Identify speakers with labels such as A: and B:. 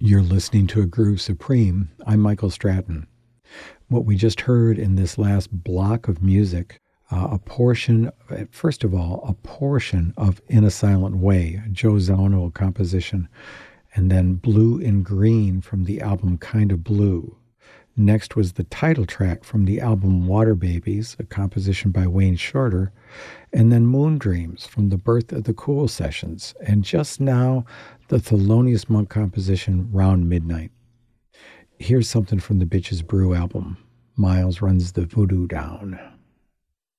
A: You're listening to A Groove Supreme. I'm Michael Stratton. What we just heard in this last block of music, first of all, a portion of In a Silent Way, a Joe Zawinul composition, and then Blue in Green from the album Kind of Blue. Next was the title track from the album Water Babies, a composition by Wayne Shorter, and then Moon Dreams from the Birth of the Cool Sessions, and just now, the Thelonious Monk composition Round Midnight. Here's something from the Bitches Brew album. Miles Runs the Voodoo Down.